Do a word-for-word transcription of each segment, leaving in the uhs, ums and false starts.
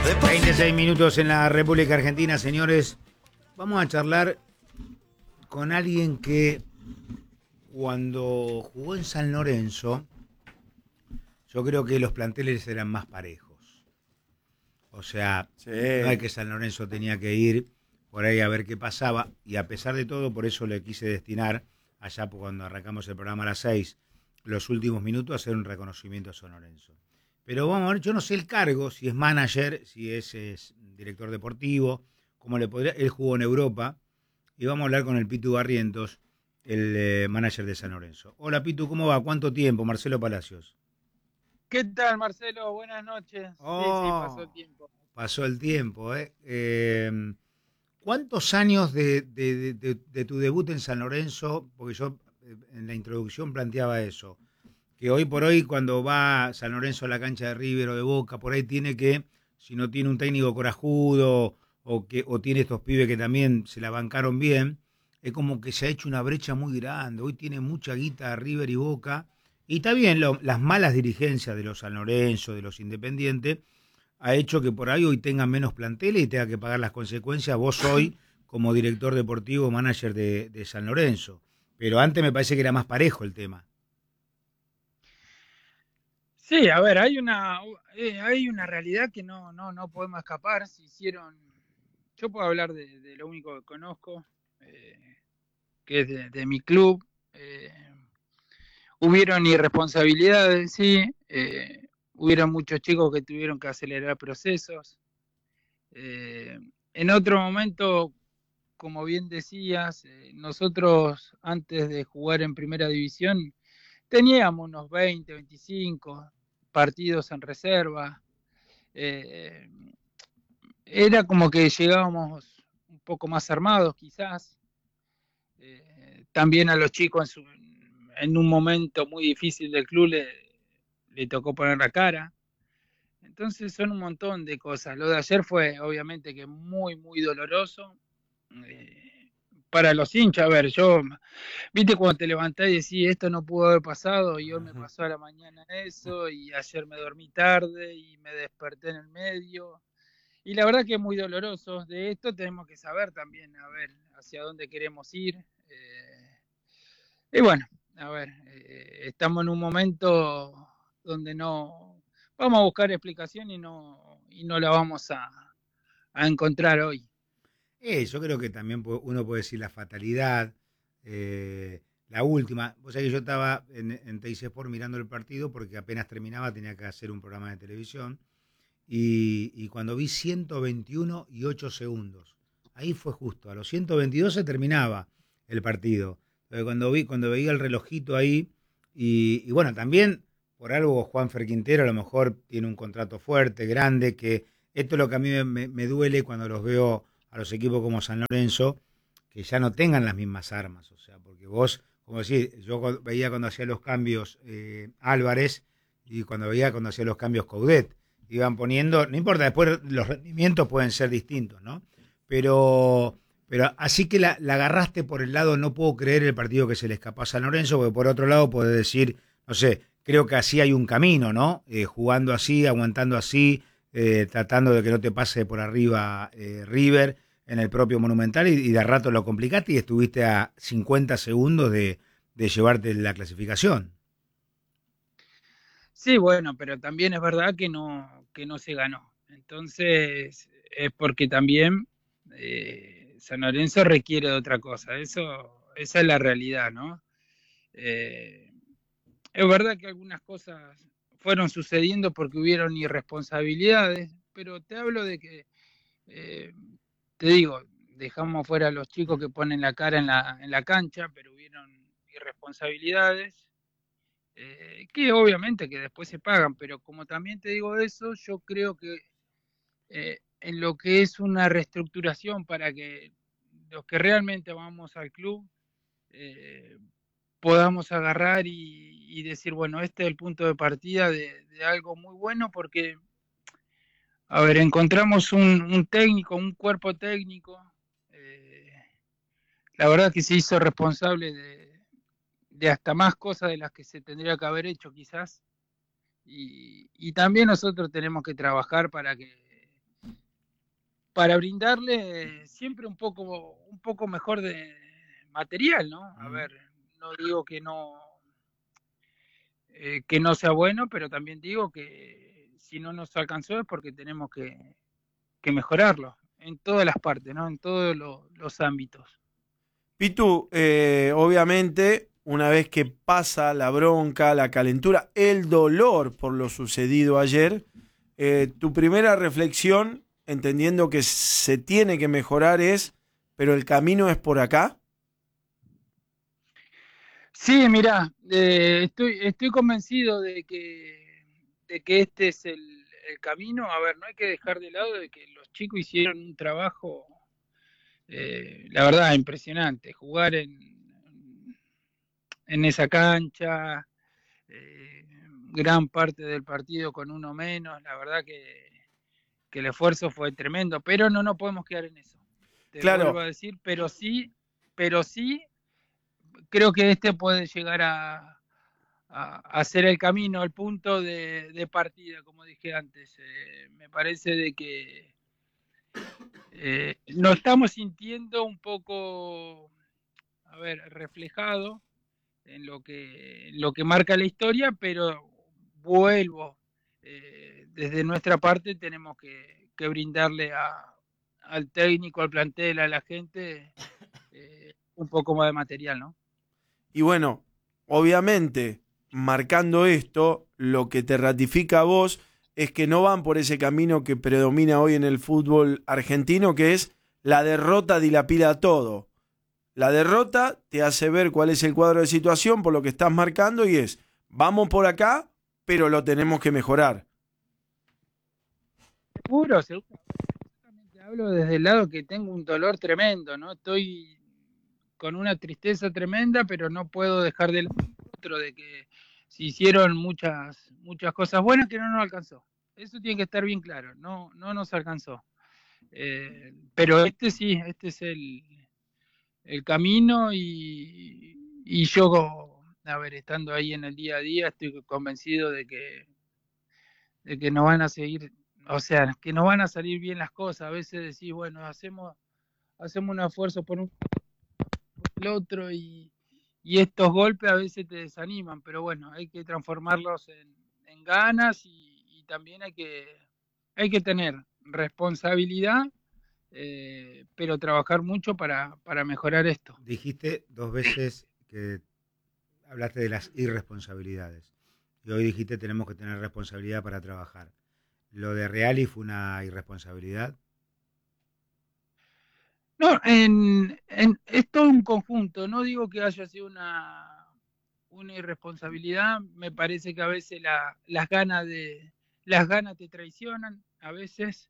veintiséis minutos en la República Argentina, señores. Vamos a charlar con alguien que cuando jugó en San Lorenzo, yo creo que los planteles eran más parejos. O sea, Sí. no es que San Lorenzo tenía que ir por ahí a ver qué pasaba, y a pesar de todo, por eso le quise destinar, allá cuando arrancamos el programa a las seis, los últimos minutos a hacer un reconocimiento a San Lorenzo. Pero vamos a ver, yo no sé el cargo, si es manager, si es, es director deportivo, cómo le podría. Él jugó en Europa, y vamos a hablar con el Pitu Barrientos, el eh, manager de San Lorenzo. Hola Pitu, ¿cómo va? ¿Cuánto tiempo? Marcelo Palacios. ¿Qué tal, Marcelo? Buenas noches. Oh, sí, sí, pasó el tiempo. Pasó el tiempo, ¿eh? eh ¿Cuántos años de, de, de, de tu debut en San Lorenzo? Porque yo en la introducción planteaba eso, que hoy por hoy cuando va San Lorenzo a la cancha de River o de Boca, por ahí tiene que, si no tiene un técnico corajudo o, que, o tiene estos pibes que también se la bancaron bien, es como que se ha hecho una brecha muy grande. Hoy tiene mucha guita River y Boca, y está bien, lo, las malas dirigencias de los San Lorenzo, de los Independientes, ha hecho que por ahí hoy tengan menos planteles y tenga que pagar las consecuencias vos hoy como director deportivo, manager de, de San Lorenzo. Pero antes me parece que era más parejo el tema. Sí, a ver, hay una eh, hay una realidad que no, no, no podemos escapar. Se hicieron, yo puedo hablar de, de lo único que conozco, eh, que es de, de mi club. Eh, hubieron irresponsabilidades, sí, eh, hubieron muchos chicos que tuvieron que acelerar procesos. Eh, en otro momento, como bien decías, eh, nosotros antes de jugar en primera división teníamos unos veinte, veinticinco partidos en reserva. Eh, era como que llegábamos un poco más armados quizás. Eh, también a los chicos en, su, en, un momento muy difícil del club le, le tocó poner la cara. Entonces son un montón de cosas. Lo de ayer fue obviamente que muy, muy doloroso. Eh, para los hinchas, a ver, yo, viste cuando te levantás y decís, esto no pudo haber pasado, y hoy me pasó a la mañana eso, y ayer me dormí tarde, y me desperté en el medio, y la verdad que es muy doloroso. De esto tenemos que saber también, a ver, hacia dónde queremos ir. Eh, y bueno, a ver, eh, estamos en un momento donde no, vamos a buscar explicación y no, y no la vamos a, a encontrar hoy. Eh, yo creo que también uno puede decir la fatalidad, eh, la última. Vos sabés que yo estaba en, en Teis Sport mirando el partido porque apenas terminaba tenía que hacer un programa de televisión, y, y cuando vi ciento veintiuno y ocho segundos, ahí fue justo, a los ciento veintidós se terminaba el partido. Pero cuando vi, cuando veía el relojito ahí, y, y bueno, también por algo Juanfer Quintero a lo mejor tiene un contrato fuerte, grande, que esto es lo que a mí me, me duele cuando los veo a los equipos como San Lorenzo, que ya no tengan las mismas armas. O sea, porque vos, como decís, yo veía cuando hacía los cambios eh, Álvarez, y cuando veía cuando hacía los cambios Coudet, iban poniendo, no importa, después los rendimientos pueden ser distintos, ¿no? Pero, pero así que la, la agarraste por el lado, no puedo creer el partido que se le escapó a San Lorenzo, porque por otro lado podés decir, no sé, creo que así hay un camino, ¿no? Eh, jugando así, aguantando así, eh, tratando de que no te pase por arriba eh, River en el propio Monumental, y, y de rato lo complicaste y estuviste a cincuenta segundos de, de llevarte la clasificación. Sí, bueno, pero también es verdad que no, que no se ganó. Entonces, es porque también eh, San Lorenzo requiere de otra cosa. Eso, esa es la realidad, ¿no? Eh, es verdad que algunas cosas fueron sucediendo porque hubieron irresponsabilidades, pero te hablo de que, eh, te digo, dejamos fuera a los chicos que ponen la cara en la, en la cancha, pero hubieron irresponsabilidades eh, que obviamente que después se pagan, pero como también te digo eso, yo creo que eh, en lo que es una reestructuración para que los que realmente vamos al club eh, podamos agarrar y, y, decir, bueno, este es el punto de partida de, de algo muy bueno, porque, a ver, encontramos un, un técnico, un cuerpo técnico, eh, la verdad que se hizo responsable de, de hasta más cosas de las que se tendría que haber hecho quizás. Y, y también nosotros tenemos que trabajar para que para brindarle siempre un poco, un poco mejor de material, ¿no? A Mm. ver, no digo que no, eh, que no sea bueno, pero también digo que si no nos alcanzó es porque tenemos que, que mejorarlo en todas las partes, ¿no? En todos lo, los ámbitos. Pitu, eh, obviamente, una vez que pasa la bronca, la calentura, el dolor por lo sucedido ayer, eh, tu primera reflexión, entendiendo que se tiene que mejorar, es, pero el camino es por acá. Sí, mirá, eh, estoy, estoy convencido de que, de que este es el, el camino. A ver, no hay que dejar de lado de que los chicos hicieron un trabajo, eh, la verdad, impresionante. Jugar en, en esa cancha, eh, gran parte del partido con uno menos, la verdad que, que el esfuerzo fue tremendo, pero no nos podemos quedar en eso. Te vuelvo Claro, a decir, pero sí, pero sí, creo que este puede llegar a, a hacer el camino, el punto de, de partida, como dije antes. Eh, me parece de que eh, nos estamos sintiendo un poco, a ver, reflejado en lo que, en lo que marca la historia, pero vuelvo, eh, desde nuestra parte tenemos que, que brindarle a, al técnico, al plantel, a la gente, eh, un poco más de material, ¿no? y bueno, obviamente, marcando esto, lo que te ratifica a vos es que no van por ese camino que predomina hoy en el fútbol argentino, que es la derrota dilapida todo. La derrota te hace ver cuál es el cuadro de situación por lo que estás marcando y es, vamos por acá, pero lo tenemos que mejorar. Seguro, seguro. Te hablo desde el lado que tengo un dolor tremendo, ¿no? Estoy con una tristeza tremenda, pero no puedo dejar del otro de que se hicieron muchas, muchas cosas buenas que no nos alcanzó. Eso tiene que estar bien claro, no, no nos alcanzó. Eh, pero este sí, este es el, el camino y, y yo, a ver, estando ahí en el día a día, estoy convencido de que, de que nos van a seguir, o sea, que nos van a salir bien las cosas. A veces decís, bueno, hacemos, hacemos un esfuerzo por un por el otro y, y estos golpes a veces te desaniman, pero bueno, hay que transformarlos en, en ganas y, y también hay que, hay que tener responsabilidad, eh, pero trabajar mucho para, para mejorar esto. Dijiste dos veces que hablaste de las irresponsabilidades. Y hoy dijiste tenemos que tener responsabilidad para trabajar. ¿Lo de Reali fue una irresponsabilidad? No, en, en, es todo un conjunto, no digo que haya sido una, una irresponsabilidad, me parece que a veces la, las ganas de las ganas te traicionan, a veces,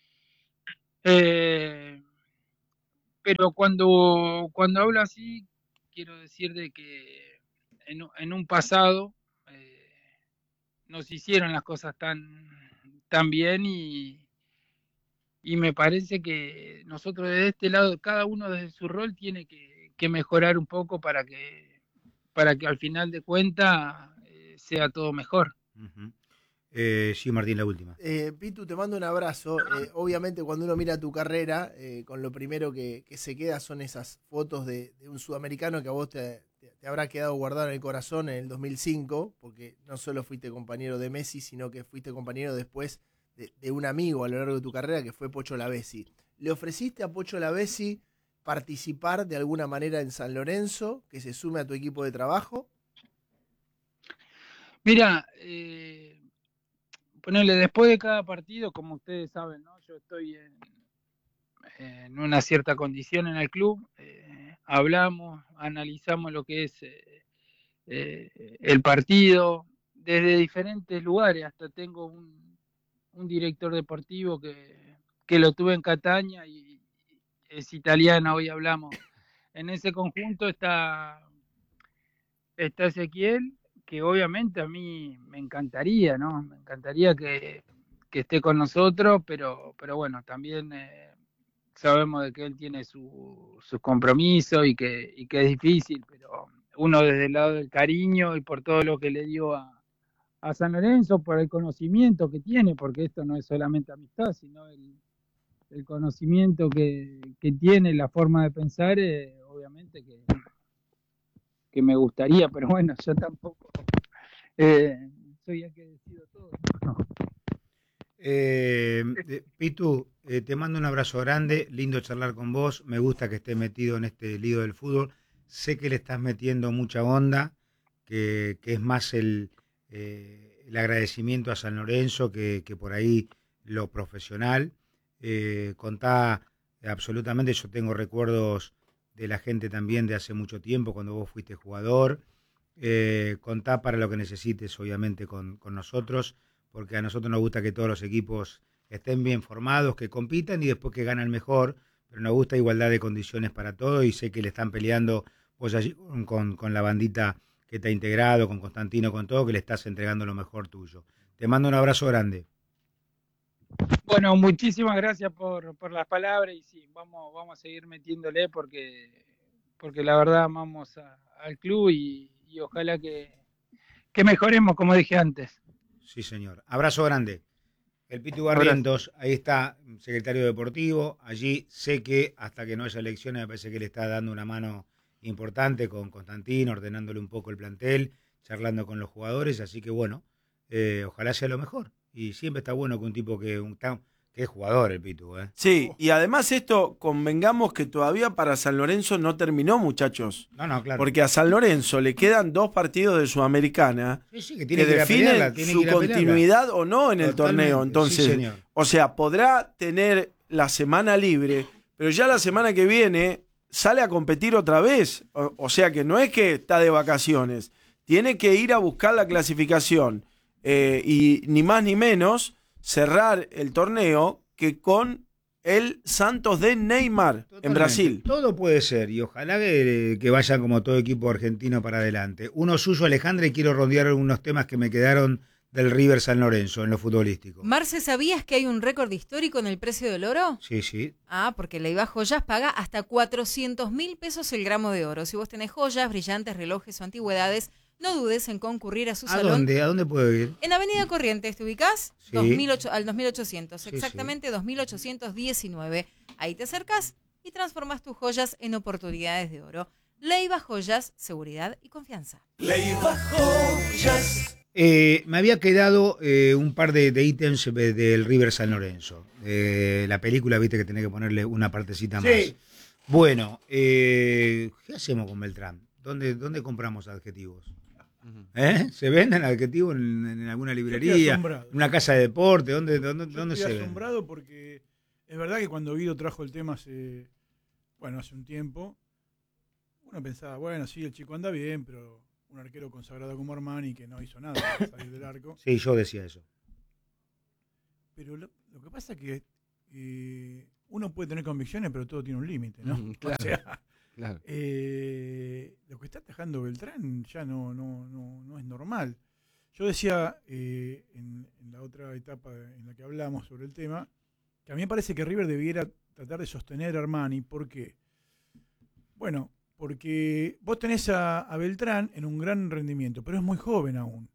eh, pero cuando, cuando hablo así, quiero decir de que en, en un pasado eh, nos hicieron las cosas tan, tan bien y, y me parece que nosotros desde este lado, cada uno desde su rol tiene que, que mejorar un poco para que, para que al final de cuentas eh, sea todo mejor. Uh-huh. Eh, sí, Martín, la última. Eh, Pitu, te mando un abrazo. Eh, obviamente cuando uno mira tu carrera, eh, con lo primero que, que se queda son esas fotos de, de un sudamericano que a vos te, te, te habrá quedado guardado en el corazón en el dos mil cinco, porque no solo fuiste compañero de Messi, sino que fuiste compañero después de, de un amigo a lo largo de tu carrera que fue Pocho Lavezzi. ¿Le ofreciste a Pocho Lavezzi participar de alguna manera en San Lorenzo, que se sume a tu equipo de trabajo? Mira, eh, ponerle después de cada partido, como ustedes saben, ¿no? Yo estoy en, en una cierta condición en el club, eh, hablamos, analizamos lo que es eh, eh, el partido desde diferentes lugares, hasta tengo un, un director deportivo que, que lo tuve en Cataña y es italiana, hoy hablamos. En ese conjunto está, está Ezequiel, que obviamente a mí me encantaría, ¿no? Me encantaría que, que esté con nosotros, pero, pero bueno, también eh, sabemos de que él tiene su, sus compromisos y que, y que es difícil, pero uno desde el lado del cariño y por todo lo que le dio a, a San Lorenzo, por el conocimiento que tiene, porque esto no es solamente amistad, sino el, el conocimiento que, que tiene, la forma de pensar, eh, obviamente que, que me gustaría, pero bueno, yo tampoco eh, soy el que decido todo. No. Eh, eh, Pitu, eh, te mando un abrazo grande, lindo charlar con vos, me gusta que estés metido en este lío del fútbol, sé que le estás metiendo mucha onda, que, que es más el, eh, el agradecimiento a San Lorenzo que, que por ahí lo profesional. Eh, contá absolutamente, yo tengo recuerdos de la gente también de hace mucho tiempo, cuando vos fuiste jugador. Eh, contá para lo que necesites, obviamente, con, con nosotros, porque a nosotros nos gusta que todos los equipos estén bien formados, que compitan y después que ganan mejor, pero nos gusta igualdad de condiciones para todos y sé que le están peleando vos allí con, con, con la bandita que te ha integrado, con Constantino, con todo, que le estás entregando lo mejor tuyo. Te mando un abrazo grande. Bueno, muchísimas gracias por, por las palabras y sí, vamos, vamos a seguir metiéndole porque, porque la verdad amamos a, al club y, y ojalá que, que mejoremos, como dije antes. Sí, señor. Abrazo grande. El Pitu Barrientos, ahí está, secretario deportivo. Allí sé que hasta que no haya elecciones me parece que le está dando una mano importante con Constantino, ordenándole un poco el plantel, charlando con los jugadores. Así que bueno, eh, ojalá sea lo mejor. Y siempre está bueno que un tipo que, un, que es jugador el Pitu. ¿eh? Sí, y además esto, convengamos que todavía para San Lorenzo no terminó, muchachos. No, no, claro. Porque a San Lorenzo le quedan dos partidos de Sudamericana sí, sí, que, tiene que, que definen pelearla, tiene su que continuidad o no en Totalmente. el torneo. Entonces, sí, señor. o sea, podrá tener la semana libre, pero ya la semana que viene sale a competir otra vez. O, o sea que no es que está de vacaciones, tiene que ir a buscar la clasificación eh, y ni más ni menos cerrar el torneo que con el Santos de Neymar. Totalmente. En Brasil. Todo puede ser y ojalá que, que vayan como todo equipo argentino para adelante. Uno suyo, Alejandra, y quiero rondear unos temas que me quedaron del River San Lorenzo en lo futbolístico. Marce, ¿sabías que hay un récord histórico en el precio del oro? Sí, sí. Ah, porque Leiva Joyas paga hasta cuatrocientos mil pesos el gramo de oro. Si vos tenés joyas, brillantes, relojes o antigüedades, no dudes en concurrir a su ¿A salón. ¿A dónde? ¿A dónde puedo ir? En Avenida Corrientes, ¿te ubicás? Sí. dos mil ocho, al dos mil ochocientos, sí, exactamente sí. dos mil ochocientos diecinueve. Ahí te acercás y transformás tus joyas en oportunidades de oro. Leiva Joyas, seguridad y confianza. Leiva Joyas. Eh, me había quedado eh, un par de, de ítems del River San Lorenzo. Eh, la película, viste que tenés que ponerle una partecita más. Sí. Bueno, eh, ¿qué hacemos con Beltrán? ¿Dónde, dónde compramos adjetivos? ¿Eh? ¿Se venden adjetivos en, en alguna librería? ¿En una casa de deporte? ¿Dónde, dónde, Yo dónde estoy se asombrado venden? porque es verdad que cuando Guido trajo el tema hace, bueno, hace un tiempo, uno pensaba, bueno, sí, el chico anda bien, pero un arquero consagrado como Armani que no hizo nada para salir del arco. Sí, yo decía eso. Pero lo, lo que pasa es que eh, uno puede tener convicciones, pero todo tiene un límite, ¿no? Mm, claro, o sea, claro. eh, lo que está atajando Beltrán ya no, no, no, no es normal. Yo decía eh, en, en la otra etapa en la que hablamos sobre el tema, que a mí me parece que River debiera tratar de sostener a Armani. ¿Por qué? Bueno, porque vos tenés a, a Beltrán en un gran rendimiento, pero es muy joven aún.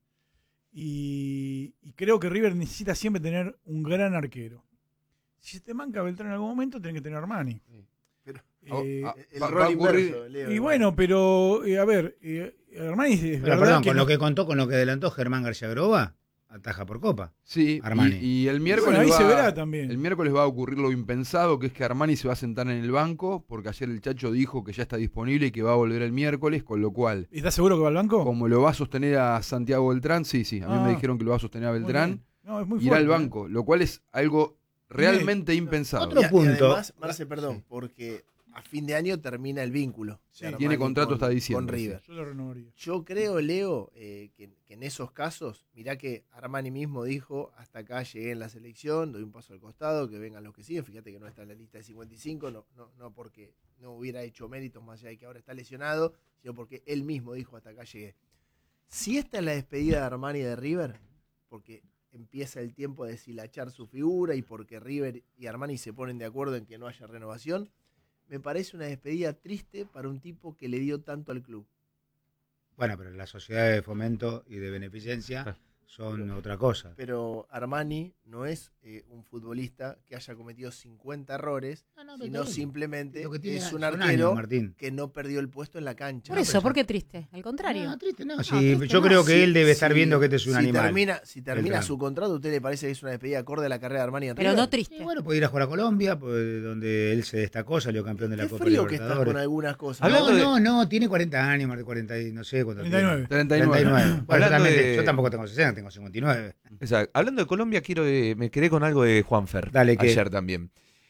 Y, y creo que River necesita siempre tener un gran arquero. Si se te manca Beltrán en algún momento, tenés que tener a Armani. Sí. Pero, Eh, Ah, el va- rol va a ocurrir- inverso, Leo. y bueno, pero eh, a ver, eh, Armani es Pero, verdad perdón, que con no- lo que contó, con lo que adelantó Germán García Groba, ataja por copa. Sí, Armani. y, y el bueno, miércoles ahí va, se verá también. el miércoles va a ocurrir lo impensado, que es que Armani se va a sentar en el banco, porque ayer el Chacho dijo que ya está disponible y que va a volver el miércoles, con lo cual, ¿Estás seguro que va al banco? como lo va a sostener a Santiago Beltrán, sí, sí, a mí Ah. me dijeron que lo va a sostener a Muy Beltrán, bien. No, es muy irá al fuerte, ¿eh? banco, lo cual es algo realmente impensado. Otro Y a- y punto. además, Marce, perdón, Sí. porque a fin de año termina el vínculo. Sí, de Armani tiene contrato con- hasta diciembre, Con sí. River. Yo lo renovaría. Yo creo, Leo, eh, que, que en esos casos, mirá que Armani mismo dijo, hasta acá llegué en la selección, doy un paso al costado, que vengan los que siguen. Fíjate que no está en la lista de cincuenta y cinco, no, no, no porque no hubiera hecho méritos más allá de que ahora está lesionado, sino porque él mismo dijo, hasta acá llegué. Si esta es la despedida de Armani de River, porque empieza el tiempo de deshilachar su figura y porque River y Armani se ponen de acuerdo en que no haya renovación, me parece una despedida triste para un tipo que le dio tanto al club. Bueno, pero las sociedades de fomento y de beneficencia son otra cosa. Pero Armani no es eh, un futbolista que haya cometido cincuenta errores, No, no, sino pero simplemente lo que tiene es un son arquero años, Martín. que no perdió el puesto en la cancha. Por No, eso, pero ¿por qué triste? Al contrario. No, triste no. No, Sí, triste yo no. creo que Si- él debe estar si- viendo que este es un si animal. Termina, si termina Beltrán. su contrato, ¿a usted le parece que es una despedida acorde a la carrera de Armani en Pero River? no triste. Y bueno, puede ir a jugar a Colombia, pues, donde él se destacó, salió campeón de la Qué Copa frío que estás Libertadores. con algunas cosas. Hablando No, de- no, no, tiene cuarenta años, más de cuarenta y no sé cuánto treinta y nueve. tiene. treinta y nueve. Bueno, yo, Hablando también- de- yo tampoco tengo sesenta, tengo cincuenta y nueve. Exacto. Hablando de Colombia, quiero eh, me quedé con algo de Juanfer. Dale, ¿qué? ayer también.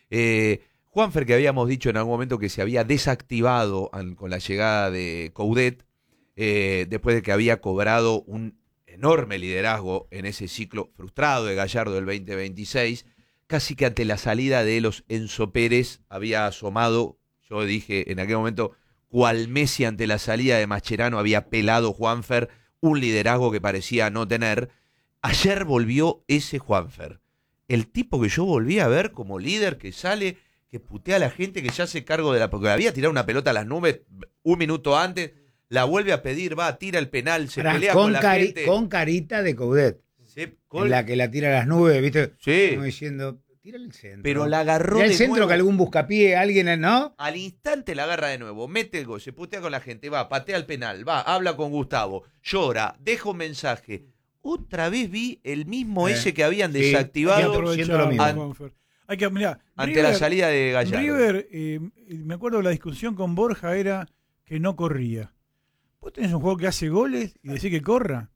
Eh, Juanfer, que habíamos dicho en algún momento que se había desactivado al- con la llegada de Coudet, eh, después de que había cobrado un enorme liderazgo en ese ciclo frustrado de Gallardo del veinte veintiséis, casi que ante la salida de los Enzo Pérez había asomado, yo dije en aquel momento, cual Messi ante la salida de Mascherano había pelado Juanfer un liderazgo que parecía no tener. Ayer volvió ese Juanfer, el tipo que yo volví a ver como líder que sale, que putea a la gente, que ya hace cargo de la... Porque había tirado una pelota a las nubes un minuto antes, la vuelve a pedir, va, tira el penal, se Pará, pelea con, con la cari- gente. con carita de Coudet, se- con- en la que la tira a las nubes, ¿viste? Sí, Como diciendo, tírale el centro. pero la agarró Tira el de centro nuevo. que algún buscapié, alguien, ¿no? Al instante la agarra de nuevo, mete el gol, se putea con la gente, va, patea el penal, va, habla con Gustavo, llora, deja un mensaje. Otra vez vi el mismo Eh, ese que habían sí, Hay que desactivado siendo aprovechar, lo mismo. Juanfer. Hay que, mirá, ante River- la salida de Gallardo. River, eh, me acuerdo de la discusión con Borja, era que no corría. Vos tenés un jugador que hace goles y decís que corra.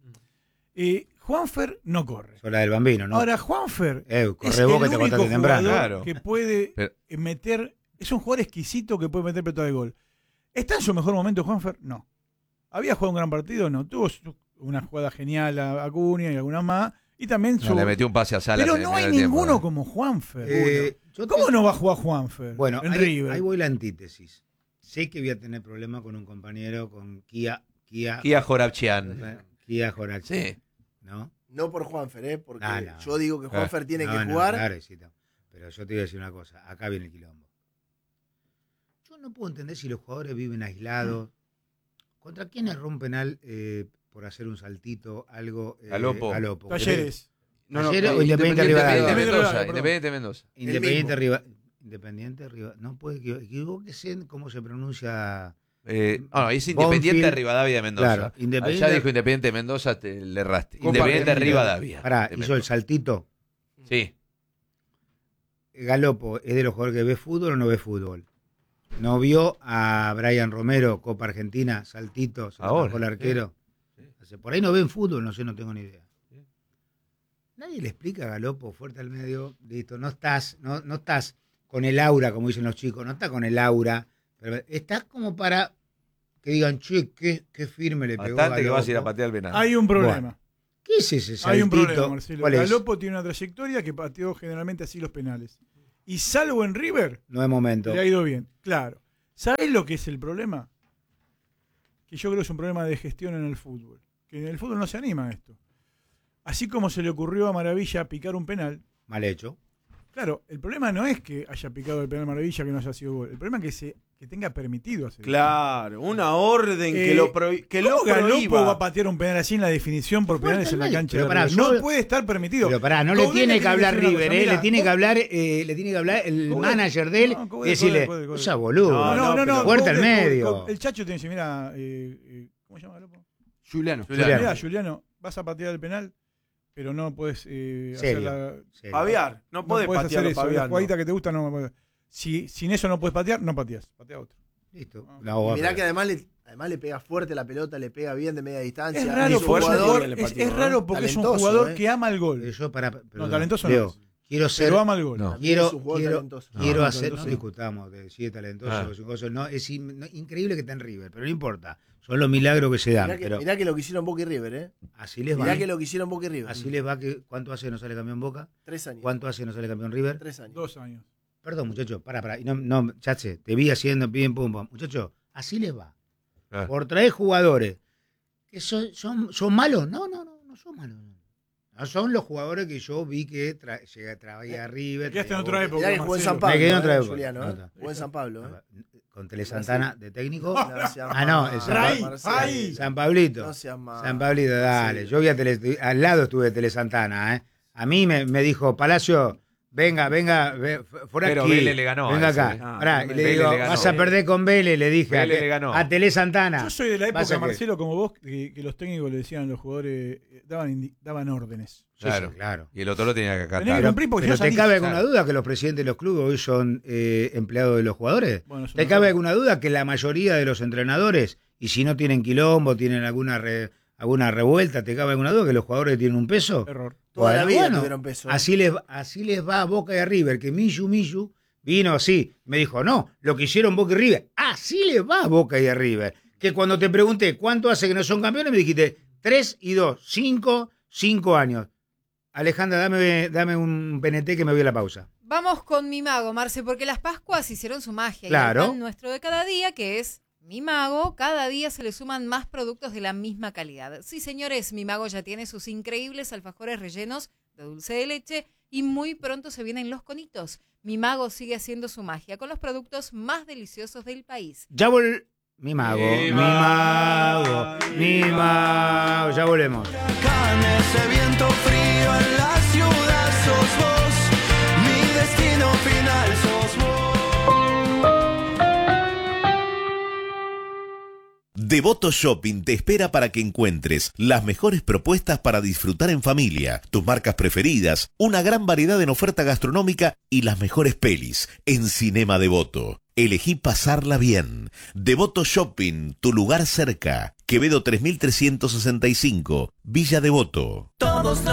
Eh, Juanfer no corre. Son la del bambino, ¿no? Ahora, Juanfer Eh, es corre vos que el te único acostaste temprano. jugador Claro. que puede Pero- eh, meter... Es un jugador exquisito que puede meter pelota de gol. ¿Está en su mejor momento Juanfer? No. ¿Había jugado un gran partido? No. Tuvo su- una jugada genial a Acuña y algunas más. Y también su... No, le metió un pase a Salas. Pero en el no hay primer tiempo, ninguno ¿eh? como Juanfer. Eh, yo te- ¿Cómo no va a jugar Juanfer Bueno, en ahí, River? ahí voy la antítesis. Sé que voy a tener problemas con un compañero, con Kia... Kia, Kia Jorapchian. Kia Jorachi, Sí. ¿no? No por Juanfer, ¿eh? Porque No, no. yo digo que Juanfer tiene No, que no, jugar. claro, sí, no. Pero yo te voy a decir una cosa, acá viene el quilombo. Yo no puedo entender si los jugadores viven aislados. ¿Contra quién erró un penal eh, por hacer un saltito, algo? Eh, Galopo. Galopo. Talleres. No, no, Ayer no, o Independiente Independiente Rivadavia. Mendoza. Perdón. Independiente Mendoza. Independiente Riva... Independiente Riva... No puede equivo- equivóquese en cómo se pronuncia. Eh, ah, no, es Independiente Bonfield. Rivadavia de Mendoza. Claro, Independiente- Allá dijo Independiente Mendoza, te le erraste. Compa- Independiente Rivadavia. Pará, de hizo el Mendoza. saltito. Sí. Galopo, ¿es de los jugadores que ve fútbol o no ve fútbol? ¿No vio a Brian Romero, Copa Argentina, saltito, se lo Ahora, bajó el arquero? sí. O sea, por ahí no ven fútbol, no sé, no tengo ni idea. Nadie le explica a Galopo, fuerte al medio, listo, no estás, no, no estás con el aura, como dicen los chicos, no estás con el aura, pero estás como para que digan, che, qué, qué firme le pegó Bastante que vas a ir a Galopo. patear el penal. Hay un problema. Bueno, ¿qué es ese saltito? Hay un problema, Marcelo. ¿Cuál es? Galopo tiene una trayectoria que pateó generalmente así los penales. Y salvo en River, No es momento. le ha ido bien. Claro. ¿Sabés lo que es el problema? Que yo creo que es un problema de gestión en el fútbol. Que en el fútbol no se anima a esto. Así como se le ocurrió a Maravilla picar un penal, Mal hecho. claro, el problema no es que haya picado el penal Maravilla que no haya sido gol. El problema es que se que tenga permitido hacer. Claro, una orden que Eh, lo, prohí- que lo ¿Cómo Galopo prohíba. va a patear un penal así en la definición por Fuerte penales en la al medio. cancha? Pero de pará, River? yo- No puede estar permitido. Pero pará, no le Coudet tiene que hablar decir una River, cosa, eh, mirá, le tiene que vos- hablar, eh, le tiene que hablar el Coudet- manager de él no, Coudet, y decirle, Coudet, Coudet, o sea, Coudet. boludo, No, no, no, no. fuerte al Coudet, medio. Coudet, El Chacho te dice, mira, eh, eh, ¿cómo se llama Galopo? Juliano. Juliano. Mira, Juliano, vas a patear el penal, pero no puedes eh, hacer Serio. la, Sí. Paviar, no no podés puedes patear hacer eso. La paviar. jugadita que te gusta no podés. Si sin eso no puedes patear, no pateas, patea otro. Listo. Ah. No, Y mirá va, que además le, además le pega fuerte la pelota, le pega bien de media distancia. Es Es raro, un porque, es, un fuerza jugador- tiene el es- partido, es ¿no? raro porque es un Talentoso, jugador eh. que ama el gol. yo para, No, perdón, talentoso no Leo, es. quiero ser, Pero ama el gol. No. También quiero, es un jugador quiero, talentoso. quiero No, hacer, no talentoso. discutamos de si es talentoso Ah. o si es cosa, no, es in- no, increíble que está en River, pero no importa, son los milagros que se dan, Mirá que, pero mirá que lo que hicieron Boca y River, ¿eh? así les va, Mirá que lo que hicieron Boca y River. así les va, que ¿cuánto hace no sale campeón Boca? Tres años. ¿Cuánto hace no sale campeón River? Tres años. Dos años. Perdón, muchachos, para, para, no, no, chache, te vi haciendo bien, pum, pum, muchachos, así les va. Ah. Por traer jugadores que son, son, son malos. No, no, no, no son malos. No son los jugadores que yo vi que tra llega, traía a River. Te quedaste en traía otra Boca. época. Mirá que jugó en San Marcelo. Pablo. Me quedé en otra eh, época. Juliano, No, ¿eh? no. Jugó en San Pablo, ¿eh? con Tele Santana de técnico. No seas Ah, no, mal, el San, Ray, Marcelo. Ray. San Pablito. No seas mal. San Pablito, dale. Sí. Yo vi a Tele, al lado estuve de Tele Santana, ¿eh? A mí me, me dijo, Palacio, venga, venga, ve, fuera Pero aquí. Vélez le ganó a Venga ese, acá. ¿eh? Ah, Pará, y Vélez le le digo, ganó. vas a perder con Vélez, le dije. Vélez a, le ganó. a Tele Santana. Yo soy de la Pasa época, que- Marcelo, como vos, que, que los técnicos le decían a los jugadores, eh, daban, indi- daban órdenes. Sí, Claro. sí, claro. Y el otro lo tenía que Tenés que acatar. cumplir porque Pero si no ¿te salís. cabe alguna claro. duda que los presidentes de los clubes hoy son eh, empleados de los jugadores? Bueno, eso ¿Te no cabe sabe. alguna duda que la mayoría de los entrenadores, y si no tienen quilombo, tienen alguna re- alguna revuelta, ¿te cabe alguna duda que los jugadores tienen un peso? Error. Toda la Bueno, vida bueno, tuvieron peso. Así les, así les va a Boca y a River, que Millu Millu vino así, me dijo, no, lo que hicieron Boca y River, así les va a Boca y a River. Que cuando te pregunté cuánto hace que no son campeones, me dijiste tres y dos, cinco, cinco años. Alejandra, dame, dame un P N T que me voy a la pausa. Vamos con mi mago, Marce, porque las Pascuas hicieron su magia. Claro. Y el pan nuestro de cada día, que es Mi Mago, cada día se le suman más productos de la misma calidad. Sí, señores, Mi Mago ya tiene sus increíbles alfajores rellenos de dulce de leche y muy pronto se vienen los conitos. Mi Mago sigue haciendo su magia con los productos más deliciosos del país. Ya vol... Mi mago, mi mago, mi mago, ya volvemos. Acá en ese viento frío en la ciudad sos vos, mi destino final sos vos. Devoto Shopping te espera para que encuentres las mejores propuestas para disfrutar en familia, tus marcas preferidas, una gran variedad en oferta gastronómica y las mejores pelis en Cinema Devoto. Elegí pasarla bien. Devoto Shopping, tu lugar cerca. Quevedo tres mil trescientos sesenta y cinco, Villa Devoto. Todos los